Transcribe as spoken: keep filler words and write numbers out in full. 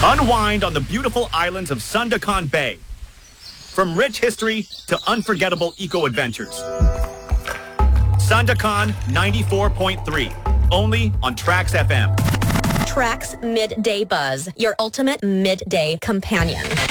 Unwind on the beautiful islands of Sandakan Bay. From rich history to unforgettable eco-adventures. Sandakan ninety-four point three, only on Trax F M. Trax Midday Buzz, your ultimate midday companion.